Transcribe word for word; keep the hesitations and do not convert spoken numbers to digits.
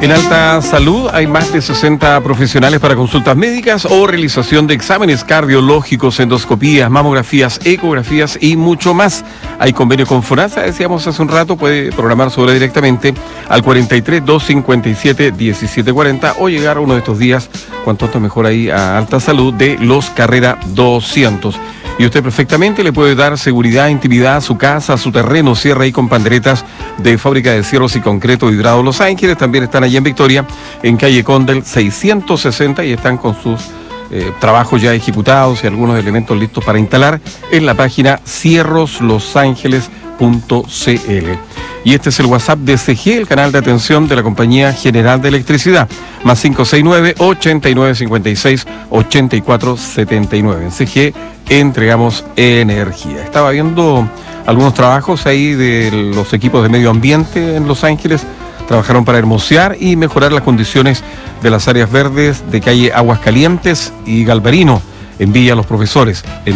En Alta Salud hay más de sesenta profesionales para consultas médicas o realización de exámenes cardiológicos, endoscopías, mamografías, ecografías y mucho más. Hay convenio con FONASA, decíamos hace un rato, puede programar su hora directamente al cuarenta y tres, doscientos cincuenta y siete, diecisiete cuarenta o llegar uno de estos días, cuanto antes mejor, ahí a Alta Salud de Los Carrera doscientos. Y usted perfectamente le puede dar seguridad, intimidad a su casa, a su terreno. Cierra ahí con panderetas de Fábrica de Cierros y Concreto Hidrado Los Ángeles. También están allí en Victoria, en calle Condel seiscientos sesenta, y están con sus eh, trabajos ya ejecutados y algunos elementos listos para instalar en la página cierros los ángeles punto c l. Y este es el WhatsApp de C G, el canal de atención de la Compañía General de Electricidad, más cinco seis nueve, ochenta y nueve cincuenta y seis, ochenta y cuatro setenta y nueve. En C G entregamos energía. Estaba viendo algunos trabajos ahí de los equipos de medio ambiente en Los Ángeles. Trabajaron para hermosear y mejorar las condiciones de las áreas verdes de calle Aguascalientes y Galvarino, en Villa Los Profesores.